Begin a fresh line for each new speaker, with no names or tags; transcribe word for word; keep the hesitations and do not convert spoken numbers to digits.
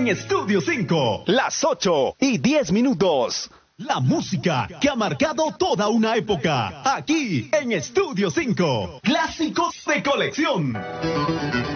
en Estudio cinco. Las ocho y diez minutos. La música que ha marcado toda una época. Aquí en Estudio cinco. Clásicos de colección.